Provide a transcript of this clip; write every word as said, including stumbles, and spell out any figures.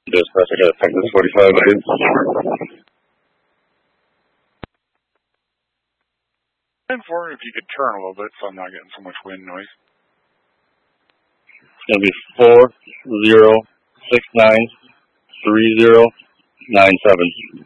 Dispatch, I got a Texas forty-five items. And for if you could turn a little bit so I'm not getting so much wind noise. It's going to be four zero six nine three zero nine seven.